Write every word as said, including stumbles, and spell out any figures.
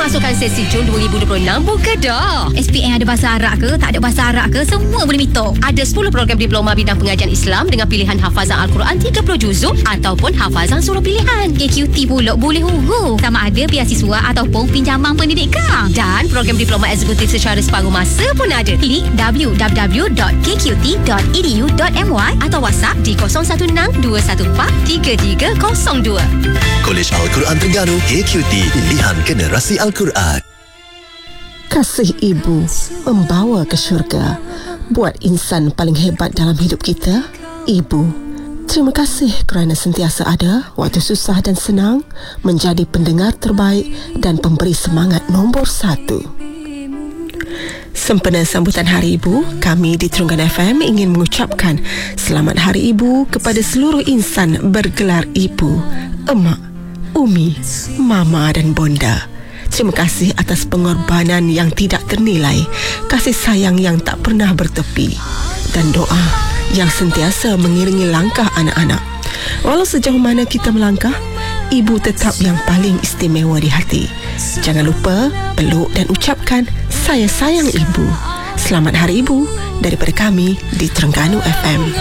Pemasukan sesi Jun dua ribu dua puluh enam buka dah. S P N ada bahasa Arab ke, tak ada bahasa Arab ke, semua boleh mitok. Ada sepuluh program diploma bidang pengajian Islam dengan pilihan hafazan Al-Quran tiga puluh juzuk ataupun hafazan surah pilihan. K Q T pula boleh huru sama ada beasiswa ataupun pinjaman pendidikan. Dan program diploma eksekutif secara separuh masa pun ada. Klik w w w dot k q t dot e d u dot m y atau WhatsApp di kosong satu enam dua satu empat tiga tiga kosong dua. Kolej Al-Quran Terengganu K Q T, pilihan generasi Al-Quran. Kasih ibu membawa ke syurga. Buat insan paling hebat dalam hidup kita, ibu. Terima kasih kerana sentiasa ada waktu susah dan senang, menjadi pendengar terbaik dan pemberi semangat nombor satu. Sempena sambutan Hari Ibu, kami di Terengganu F M ingin mengucapkan Selamat Hari Ibu kepada seluruh insan bergelar ibu, emak, umi, mama dan bonda. Terima kasih atas pengorbanan yang tidak ternilai, kasih sayang yang tak pernah bertepi, dan doa yang sentiasa mengiringi langkah anak-anak. Walau sejauh mana kita melangkah, ibu tetap yang paling istimewa di hati. Jangan lupa peluk dan ucapkan saya sayang ibu. Selamat Hari Ibu daripada kami di Terengganu F M.